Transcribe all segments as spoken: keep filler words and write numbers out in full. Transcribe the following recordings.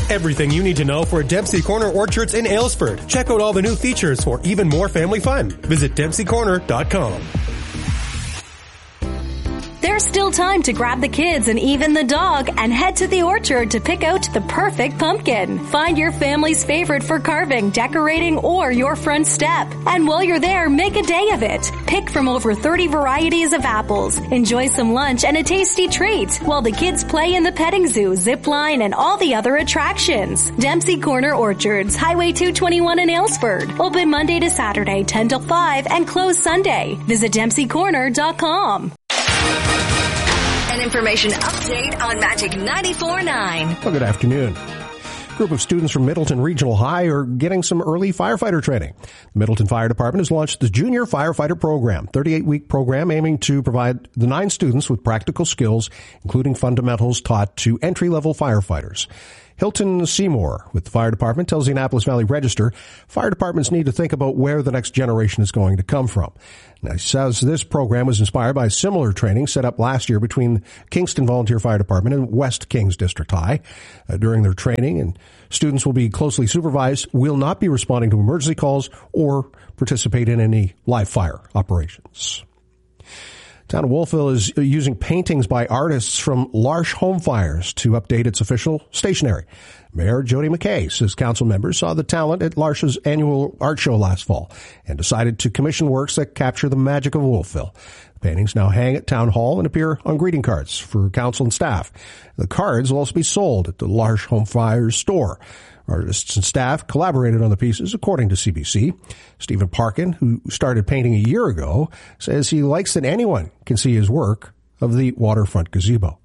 Everything you need to know for Dempsey Corner Orchards in Aylesford. Check out all the new features for even more family fun. Visit dempsey corner dot com. There's still time to grab the kids and even the dog and head to the orchard to pick out the perfect pumpkin. Find your family's favorite for carving, decorating, or your front step. And while you're there, make a day of it. Pick from over thirty varieties of apples. Enjoy some lunch and a tasty treat while the kids play in the petting zoo, zip line, and all the other attractions. Dempsey Corner Orchards, Highway two twenty-one in Aylesford. Open Monday to Saturday, ten till five, and closed Sunday. Visit dempsey corner dot com. An information update on Magic ninety-four point nine. Well, good afternoon. A group of students from Middleton Regional High are getting some early firefighter training. The Middleton Fire Department has launched the Junior Firefighter Program, thirty-eight week program aiming to provide the nine students with practical skills, including fundamentals taught to entry-level firefighters. Hilton Seymour with the fire department tells the Annapolis Valley Register fire departments need to think about where the next generation is going to come from. Now, he says this program was inspired by similar training set up last year between Kingston Volunteer Fire Department and West Kings District High. Uh, during their training, and students will be closely supervised, will not be responding to emergency calls or participate in any live fire operations. Town of Wolfville is using paintings by artists from L'Arche Home Fires to update its official stationery. Mayor Jody McKay says council members saw the talent at L'Arche's annual art show last fall and decided to commission works that capture the magic of Wolfville. The paintings now hang at Town Hall and appear on greeting cards for council and staff. The cards will also be sold at the L'Arche Home Fires store. Artists and staff collaborated on the pieces, according to C B C. Stephen Parkin, who started painting a year ago, says he likes that anyone can see his work of the waterfront gazebo.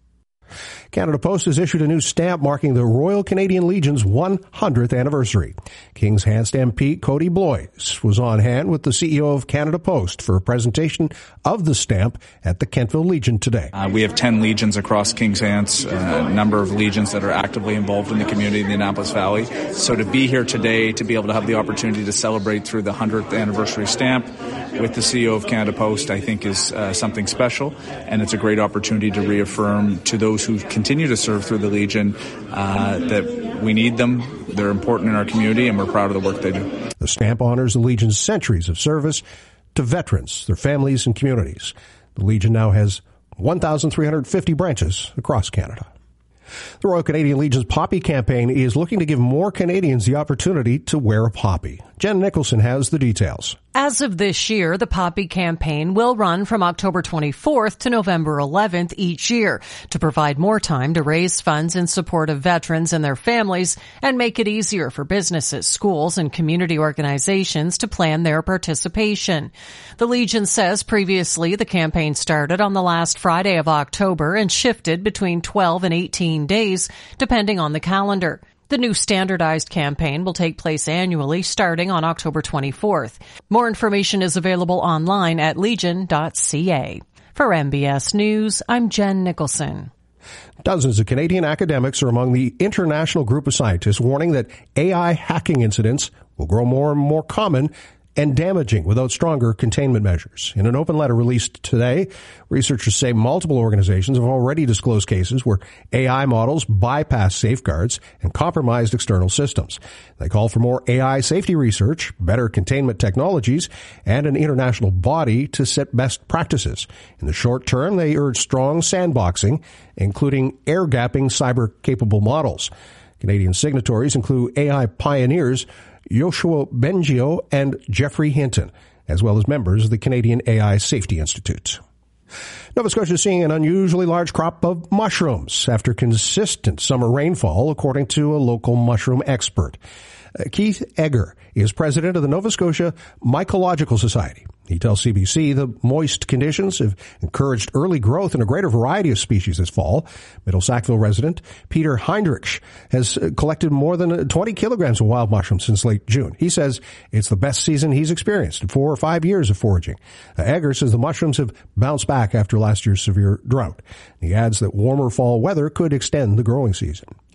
Canada Post has issued a new stamp marking the Royal Canadian Legion's one hundredth anniversary. King's Hants M P Cody Blois was on hand with the C E O of Canada Post for a presentation of the stamp at the Kentville Legion today. Uh, we have ten legions across King's Hants, uh, a number of legions that are actively involved in the community in the Annapolis Valley. So to be here today, to be able to have the opportunity to celebrate through the one hundredth anniversary stamp with the C E O of Canada Post, I think is uh, something special, and it's a great opportunity to reaffirm to those who continue to serve through the Legion uh, that we need them, they're important in our community, and we're proud of the work they do. The stamp honors the Legion's centuries of service to veterans, their families, and communities. The Legion now has one thousand three hundred fifty branches across Canada. The Royal Canadian Legion's Poppy campaign is looking to give more Canadians the opportunity to wear a poppy. Jen Nicholson has the details. As of this year, the Poppy campaign will run from October twenty-fourth to November eleventh each year to provide more time to raise funds in support of veterans and their families and make it easier for businesses, schools, and community organizations to plan their participation. The Legion says previously the campaign started on the last Friday of October and shifted between twelve and eighteen days, depending on the calendar. The new standardized campaign will take place annually starting on October twenty-fourth. More information is available online at legion dot c a. For M B S News, I'm Jen Nicholson. Dozens of Canadian academics are among the international group of scientists warning that A I hacking incidents will grow more and more common and damaging without stronger containment measures. In an open letter released today, researchers say multiple organizations have already disclosed cases where A I models bypass safeguards and compromised external systems. They call for more A I safety research, better containment technologies, and an international body to set best practices. In the short term, they urge strong sandboxing, including air-gapping cyber-capable models. Canadian signatories include A I pioneers Yoshua Bengio and Jeffrey Hinton, as well as members of the Canadian A I Safety Institute. Nova Scotia is seeing an unusually large crop of mushrooms after consistent summer rainfall, according to a local mushroom expert. Uh, Keith Egger is president of the Nova Scotia Mycological Society. He tells C B C the moist conditions have encouraged early growth in a greater variety of species this fall. Middle Sackville resident Peter Heinrich has collected more than twenty kilograms of wild mushrooms since late June. He says it's the best season he's experienced in four or five years of foraging. Uh, Egger says the mushrooms have bounced back after last year's severe drought. He adds that warmer fall weather could extend the growing season.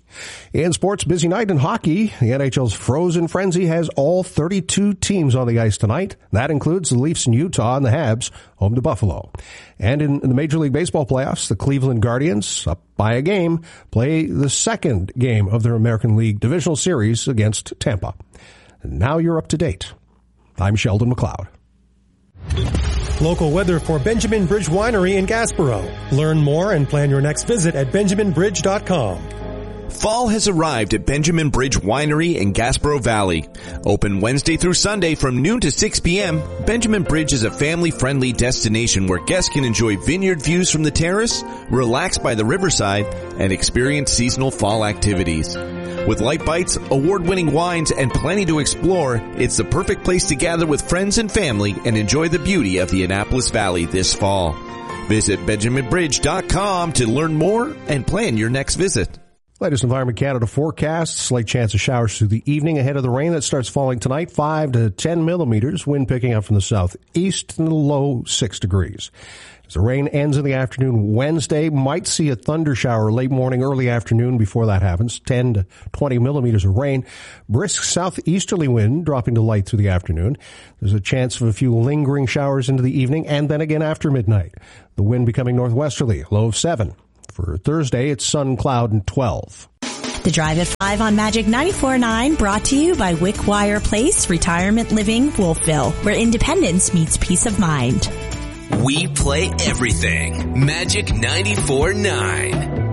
In sports, busy night in hockey. The N H L's Frozen Frenzy has all thirty-two teams on the ice tonight. That includes the Leafs in Utah and the Habs home to Buffalo. And in the Major League Baseball playoffs, the Cleveland Guardians, up by a game, play the second game of their American League Divisional Series against Tampa. And now you're up to date. I'm Sheldon McLeod. Local weather for Benjamin Bridge Winery in Gasboro. Learn more and plan your next visit at benjamin bridge dot com. Fall has arrived at Benjamin Bridge Winery in Gasboro Valley. Open Wednesday through Sunday from noon to six p.m., Benjamin Bridge is a family-friendly destination where guests can enjoy vineyard views from the terrace, relax by the riverside, and experience seasonal fall activities. With light bites, award-winning wines, and plenty to explore, it's the perfect place to gather with friends and family and enjoy the beauty of the Annapolis Valley this fall. Visit benjamin bridge dot com to learn more and plan your next visit. Latest Environment Canada forecast, slight chance of showers through the evening ahead of the rain that starts falling tonight, five to ten millimeters, wind picking up from the southeast in the low six degrees. As the rain ends in the afternoon Wednesday, might see a thunder shower late morning, early afternoon before that happens, ten to twenty millimeters of rain. Brisk southeasterly wind dropping to light through the afternoon. There's a chance of a few lingering showers into the evening and then again after midnight. The wind becoming northwesterly, low of seven. For Thursday, it's sun, cloud, and twelve. The Drive at five on Magic ninety-four point nine, brought to you by Wickwire Place Retirement Living, Wolfville, where independence meets peace of mind. We play everything. Magic ninety-four point nine.